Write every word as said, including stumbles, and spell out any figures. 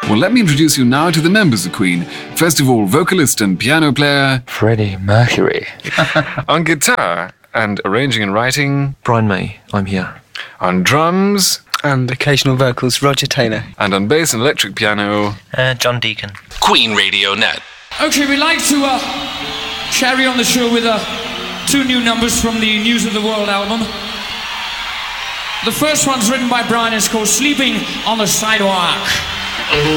Well, let me introduce you now to the members of Queen. First of all, vocalist and piano player Freddie Mercury. On guitar and arranging and writing, Brian May, I'm here. On drums and occasional vocals, Roger Taylor. And on bass and electric piano, Uh, John Deacon. Queen Radio Net. Okay, we'd like to uh, carry on the show with uh, two new numbers from the News of the World album. The first one's written by Brian. It's called Sleeping on the Sidewalk.